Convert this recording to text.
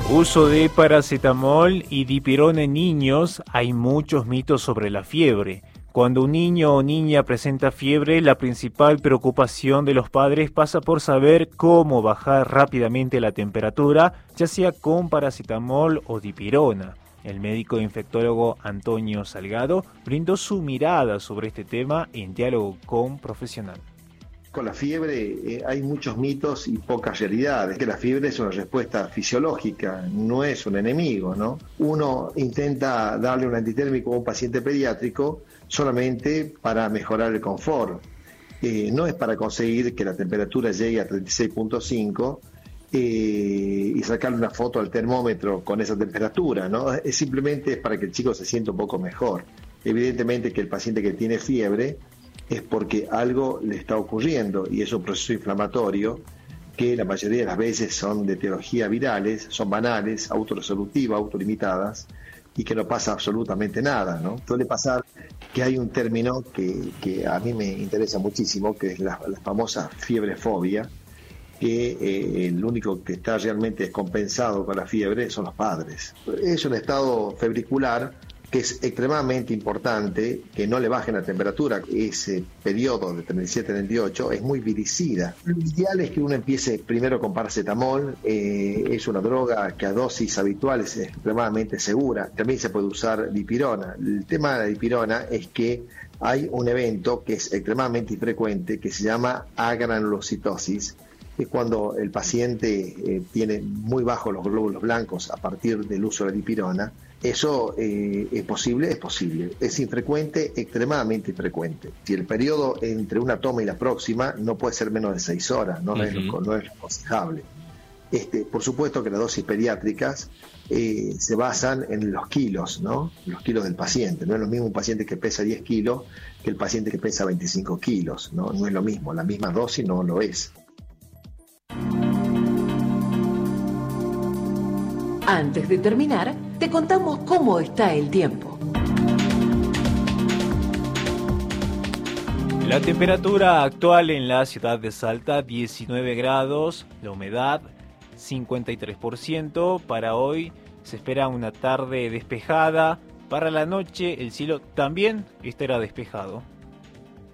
Uso de paracetamol y dipirona en niños. Hay muchos mitos sobre la fiebre. Cuando un niño o niña presenta fiebre, la principal preocupación de los padres pasa por saber cómo bajar rápidamente la temperatura, ya sea con paracetamol o dipirona. El médico infectólogo Antonio Salgado brindó su mirada sobre este tema en diálogo con Profesional. Con la fiebre hay muchos mitos y pocas realidades, que la fiebre es una respuesta fisiológica, no es un enemigo, ¿no? Uno intenta darle un antitérmico a un paciente pediátrico solamente para mejorar el confort. No es para conseguir que la temperatura llegue a 36.5 y sacarle una foto al termómetro con esa temperatura, ¿no? Simplemente es para que el chico se sienta un poco mejor. Evidentemente que el paciente que tiene fiebre es porque algo le está ocurriendo y es un proceso inflamatorio que la mayoría de las veces son de etiología virales, son banales, autorresolutivas, autolimitadas y que no pasa absolutamente nada, ¿no? Suele pasar que hay un término que a mí me interesa muchísimo, que es la famosa fiebrefobia, que el único que está realmente descompensado con la fiebre son los padres. Es un estado febricular que es extremadamente importante, que no le bajen la temperatura. Ese periodo de 37-38 es muy viricida. Lo ideal es que uno empiece primero con paracetamol. Es una droga que a dosis habituales es extremadamente segura. También se puede usar dipirona. El tema de la dipirona es que hay un evento que es extremadamente infrecuente que se llama agranulocitosis, que es cuando el paciente tiene muy bajos los glóbulos blancos a partir del uso de la dipirona. ¿Eso es posible? Es posible. Es infrecuente, extremadamente infrecuente. Si el periodo entre una toma y la próxima no puede ser menos de 6 horas, no es aconsejable. Por supuesto que las dosis pediátricas se basan en los kilos, ¿no? Los kilos del paciente. No es lo mismo un paciente que pesa 10 kilos que el paciente que pesa 25 kilos, ¿no? No es lo mismo, la misma dosis no lo es. Antes de terminar, te contamos cómo está el tiempo. La temperatura actual en la ciudad de Salta, 19 grados, la humedad 53%. Para hoy se espera una tarde despejada. Para la noche el cielo también estará despejado.